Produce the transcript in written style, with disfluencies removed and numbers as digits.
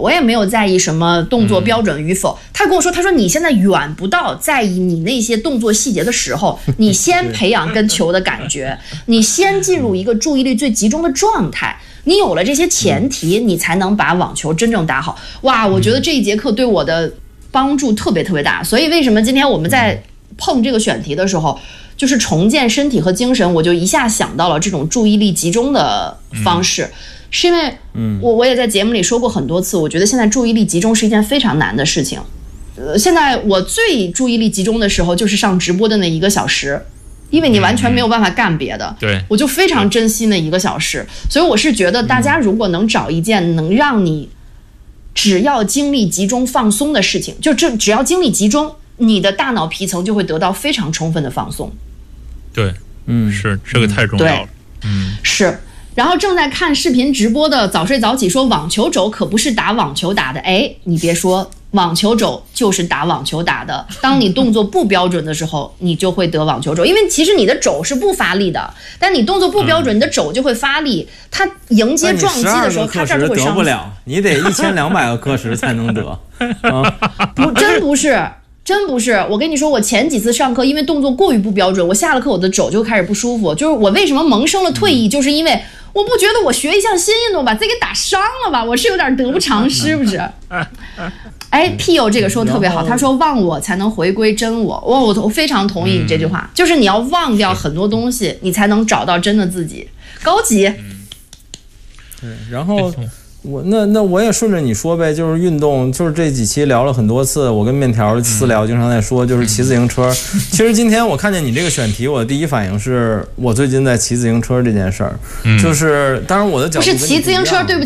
我也没有在意什么动作标准与否。他跟我说，他说你现在远不到在意你那些动作细节的时候，你先培养跟球的感觉，你先进入一个注意力最集中的状态。你有了这些前提，你才能把网球真正打好。哇，我觉得这一节课对我的帮助特别特别大。所以为什么今天我们在碰这个选题的时候，就是重建身体和精神，我就一下想到了这种注意力集中的方式，是因为我也在节目里说过很多次，我觉得现在注意力集中是一件非常难的事情。现在我最注意力集中的时候就是上直播的那1个小时，因为你完全没有办法干别的， 对， 我就非常珍惜那1个小时。所以我是觉得大家如果能找一件能让你只要精力集中放松的事情，就只要精力集中，你的大脑皮层就会得到非常充分的放松。 对，是这个太重要了。 是。然后正在看视频直播的早睡早起说，网球肘可不是打网球打的。哎，你别说，网球肘就是打网球打的。当你动作不标准的时候，你就会得网球肘，因为其实你的肘是不发力的，但你动作不标准，你的肘就会发力。它迎接撞击的时候，它这儿就会伤。 得不了，你得1200个课时才能得。 真不是，我跟你说，我前几次上课因为动作过于不标准，我下了课我的肘就开始不舒服。就是我为什么萌生了退役，就是因为我不觉得我学一项新运动把自己给打伤了吧，我是有点得不偿失，不是？哎，屁友这个说的特别好，他说忘我才能回归真我。我非常同意你这句话，就是你要忘掉很多东西，你才能找到真的自己。高级。 对，然后。那我也顺着你说呗，就是运动，就是这几期聊了很多次，我跟面条私聊经常在说，就是骑自行车。其实今天我看见你这个选题，我的第一反应是我最近在骑自行车这件事儿，就是当然我的角度不是骑自行车，对不起。